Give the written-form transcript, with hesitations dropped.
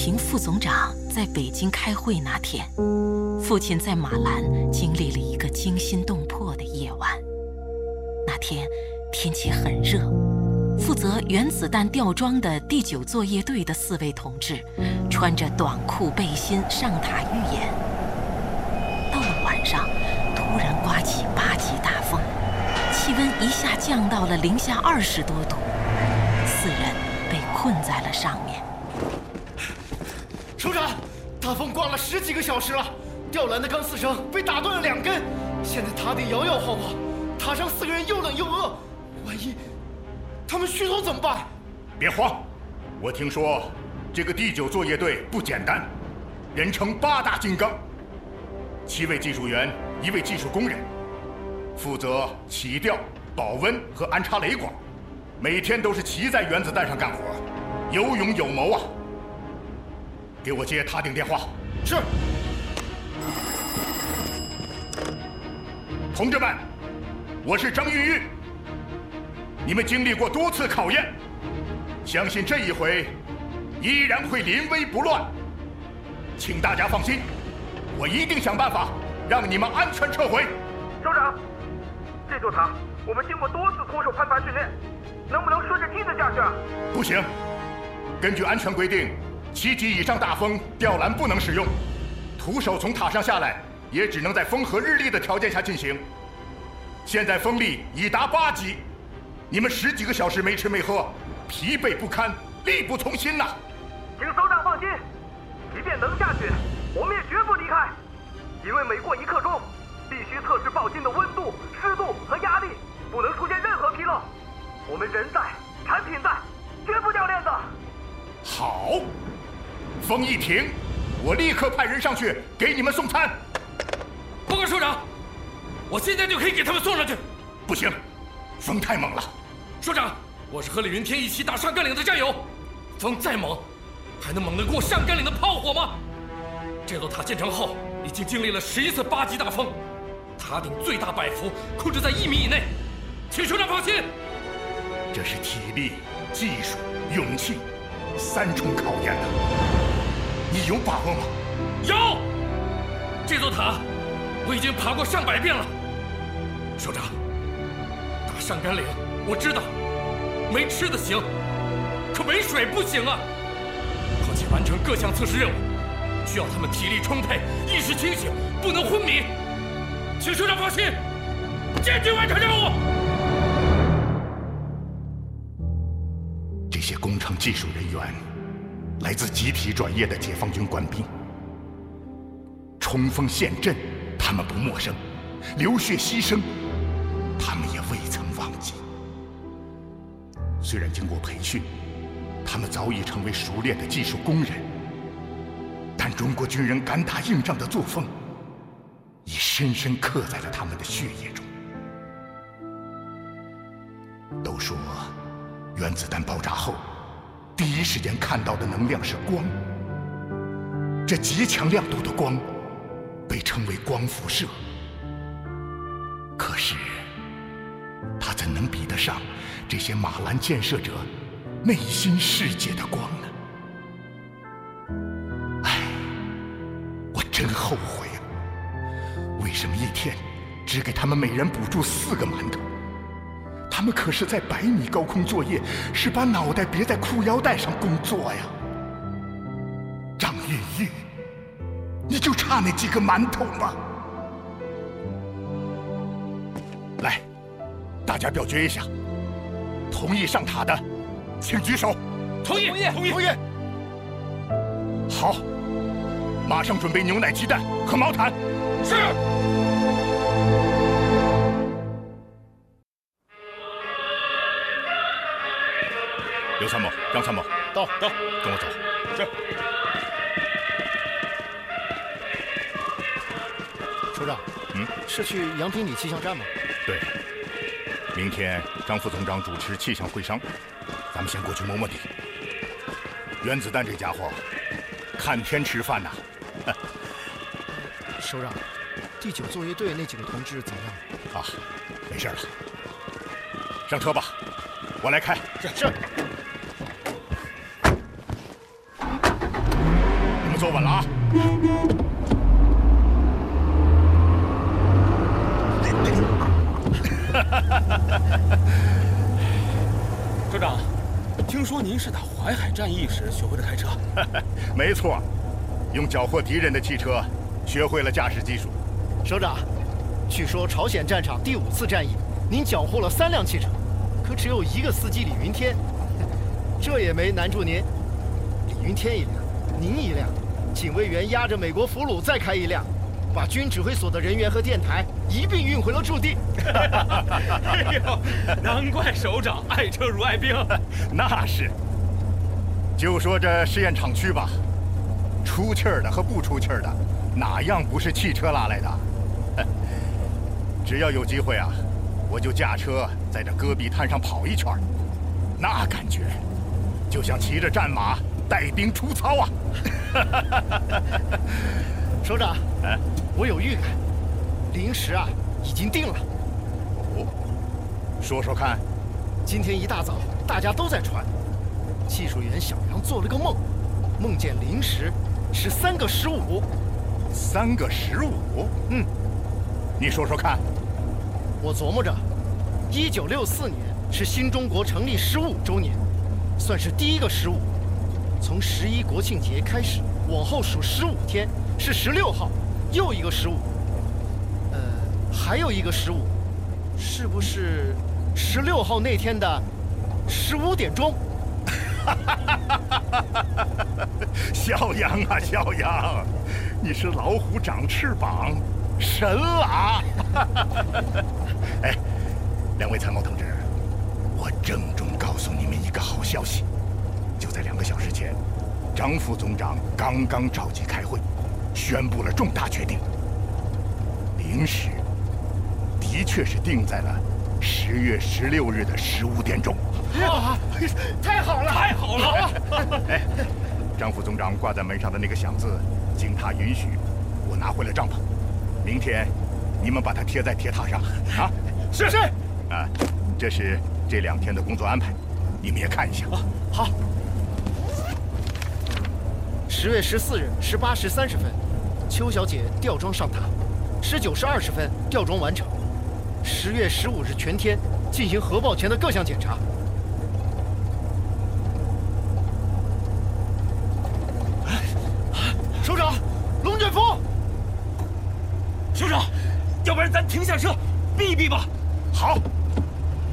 平副总长在北京开会那天，父亲在马兰经历了一个惊心动魄的夜晚。那天天气很热，负责原子弹吊装的第9作业队的4位同志穿着短裤背心上塔预演。到了晚上，突然刮起8级大风，气温一下降到了零下20多度，4人被困在了上面。 首长，大风刮了10几个小时了，吊篮的钢丝绳被打断了2根，现在塔顶摇摇晃晃，塔上4个人又冷又饿，万一他们虚脱怎么办？ 别慌，我听说这个第9作业队不简单，人称8大金刚，7位技术员，1位技术工人，负责起吊、保温和安插雷管，每天都是骑在原子弹上干活，有勇有谋啊！给我接塔顶电话。 是。 同志们，我是张玉玉。你们经历过多次考验，相信这一回依然会临危不乱。请大家放心，我一定想办法让你们安全撤回。 首长，这座塔我们经过多次徒手攀爬训练，能不能顺着梯子下去啊？ 不行，根据安全规定，7级以上大风吊篮不能使用，徒手从塔上下来也只能在风和日丽的条件下进行。现在风力已达8级，你们10几个小时没吃没喝，疲惫不堪，力不从心呐！ 请首长放心，即便能下去，我们也绝不离开，因为每过1刻钟，必须测试爆芯的温度、湿度和压力，不能出现任何纰漏。我们人在，产品在，绝不掉链子。 好，风一停，我立刻派人上去给你们送餐。 报告首长，我现在就可以给他们送上去。 不行，风太猛了。 首长，我是和李云天一起打上甘岭的战友，风再猛，还能猛得过上甘岭的炮火吗？这座塔建成后，已经经历了11次8级大风，塔顶最大摆幅控制在1米以内，请首长放心。 这是体力、技术、勇气3重考验呐，你有把握吗？ 有，这座塔我已经爬过上百遍了。首长，打上甘岭我知道，没吃的行，可没水不行啊。况且完成各项测试任务，需要他们体力充沛，意识清醒，不能昏迷。请首长放心，坚决完成任务。 这些工程技术人员来自集体转业的解放军官兵，冲锋陷阵他们不陌生，流血牺牲他们也未曾忘记。虽然经过培训，他们早已成为熟练的技术工人，但中国军人敢打硬仗的作风已深深刻在了他们的血液中。都说原子弹爆炸后，第一时间看到的能量是光，这极强亮度的光被称为光辐射。可是它怎能比得上这些马兰建设者内心世界的光呢？唉，我真后悔啊！为什么一天只给他们每人补助4个馒头？他们可是在100米高空作业，是把脑袋别在裤腰带上工作呀。张玉玉，你就差那几个馒头吗？来，大家表决一下，同意上塔的请举手。 同意，同意， 同意。好，马上准备牛奶、鸡蛋和毛毯。 是。 刘参谋、张参谋， 到， 跟我走。 是。首长，是去杨平里气象站吗？ 对，明天张副总长主持气象会商，咱们先过去摸摸底。原子弹这家伙，看天吃饭呐。 首长，第9作业队那几个同志怎么样？ 啊，没事了。上车吧，我来开。 是。 坐稳了啊！ 首长，听说您是打淮海战役时学会的开车？ 没错，用缴获敌人的汽车，学会了驾驶技术。 首长，据说朝鲜战场第5次战役，您缴获了3辆汽车，可只有1个司机李云天，这也没难住您。李云天1辆，您1辆，警卫员押着美国俘虏再开1辆，把军指挥所的人员和电台一并运回了驻地。 哎呦，难怪首长爱车如爱兵。 那是。就说这试验场区吧，出气儿的和不出气儿的，哪样不是汽车拉来的？只要有机会啊，我就驾车在这戈壁滩上跑一圈，那感觉就像骑着战马带兵出操啊！ 首长，我有预感，临时啊已经定了。 哦，说说看。 今天一大早，大家都在传，技术员小杨做了个梦，梦见临时是3个15。 3个15？ 嗯， 你说说看。 我琢磨着，1964年是新中国成立15周年，算是第1个15。从11国庆节开始，往后数15天是16号，又一个15。还有一个15，是不是16号那天的15点钟？ 小杨啊，小杨，你是老虎长翅膀，神了！哎，2位参谋同志，我郑重告诉你们一个好消息，就在2个小时前，张副总长刚刚召集开会，宣布了重大决定。临时的确是定在了10月16日的15点钟。 哇，太好了， 太好了！ 啊！ 哎，张副总长挂在门上的那个响字，经他允许，我拿回了帐篷。明天，你们把它贴在铁塔上啊！ 是。 啊，这是这2天的工作安排，你们也看一下。 好。10月14日18时30分，邱小姐吊装上塔；19时20分吊装完成。10月15日全天进行核爆前的各项检查。首长，龙卷风！ 首长，要不然咱停下车，避一避吧。 好。